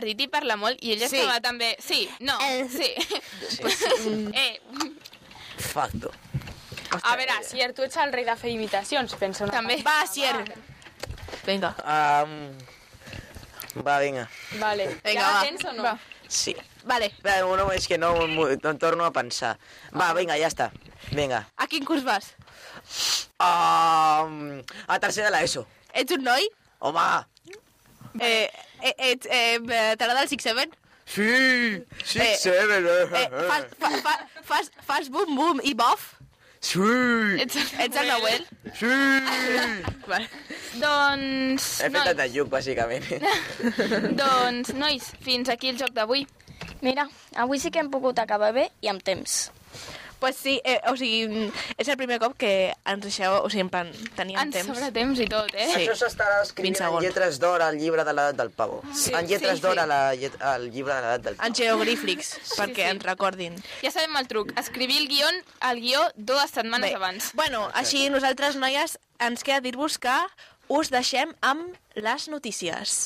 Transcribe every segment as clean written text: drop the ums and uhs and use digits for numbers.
Riti parla molt i ella estava també... Sí, no, sí. Facto. A veure, Sier, tu ets el rei de fer imitacions, pensa una També. cosa. Va, Sier. Vinga. Va, vinga. Vale. Vinga, Ja la va. tens o no? Va. Sí. Vale. No, és que no em torno a pensar. Va, vinga, ja està. Vinga. A quin curs vas? A tercer de l'ESO. Ets un noi? Home! T'agrada el 6-7? Sí! Fas bum bum i bof? Sí! Ets el Noel? Sí! Vale. Doncs... He fet de lluc, bàsicament. Doncs, nois, fins aquí el joc d'avui. Mira, avui sí que hem pogut acabar bé i amb temps. Pues sí, o sigui, és el primer cop que ens deixeu, o sigui, en plan, teníem Ens temps. sobra temps i tot, Sí. Això s'estarà escrivint 20 en segons. lletres d'or al llibre de l'edat del pavo. Sí, En lletres sí, d'or sí. al llibre de l'edat del pavo. En geogrífics, perquè ens recordin. Ja sabem el truc, escrivir el guió 2 setmanes abans. Bueno, així nosaltres, noies, ens queda dir-vos que us deixem amb les notícies.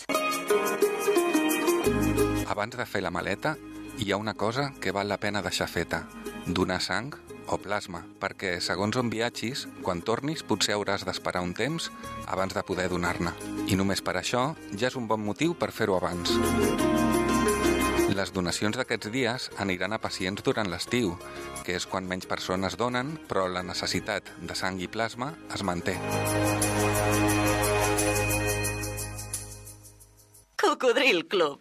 Abans de fer la maleta, hi ha una cosa que val la pena deixar feta. Donar sang o plasma, perquè segons on viatgis, quan tornis potser hauràs d'esperar un temps abans de poder donar-ne. I només per això ja és un bon motiu per fer-ho abans. Les donacions d'aquests dies aniran a pacients durant l'estiu, que és quan menys persones donen, però la necessitat de sang i plasma es manté. Cocodril Club.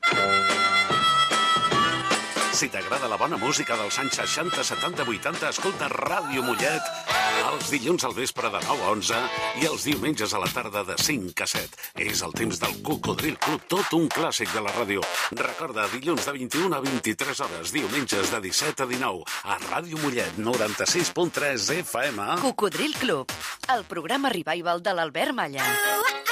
Si t'agrada la bona música dels anys 60, 70, 80, escolta Ràdio Mollet els dilluns al vespre de 9 a 11 i els diumenges a la tarda de 5 a 7. És el temps del Cocodril Club, tot un clàssic de la ràdio. Recorda, dilluns de 21 a 23 hores, diumenges de 17 a 19, a Ràdio Mollet, 96.3 FM. Cocodril Club, el programa revival de l'Albert Malla.